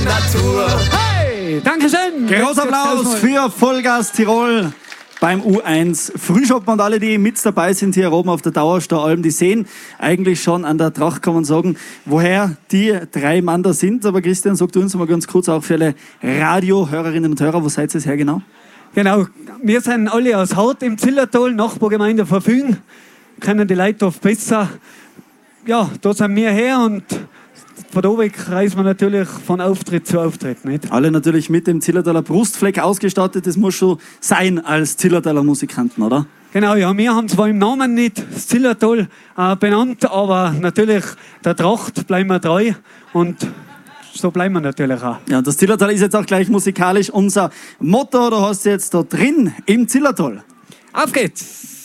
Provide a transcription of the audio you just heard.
Natur. Hey, Dankeschön. Großer Applaus für Vollgas Tirol beim U1 Frühschoppen und alle, die mit dabei sind hier oben auf der Dauerstaualm, die sehen eigentlich schon an der Tracht, kann man sagen, woher die 3 Mann da sind. Aber Christian, sag du uns mal ganz kurz auch für alle Radiohörerinnen und Hörer, wo seid ihr her genau? Genau, wir sind alle aus Hart im Zillertal, Nachbargemeinde Verfügen, kennen die Leute oft besser. Ja, da sind wir her und von da weg reisen wir natürlich von Auftritt zu Auftritt. Nicht? Alle natürlich mit dem Zillertaler Brustfleck ausgestattet. Das muss schon sein als Zillertaler Musikanten, oder? Genau, ja, wir haben zwar im Namen nicht das Zillertal benannt, aber natürlich der Tracht bleiben wir treu und so bleiben wir natürlich auch. Ja, das Zillertal ist jetzt auch gleich musikalisch unser Motto. Da hast du jetzt da drin im Zillertal. Auf geht's!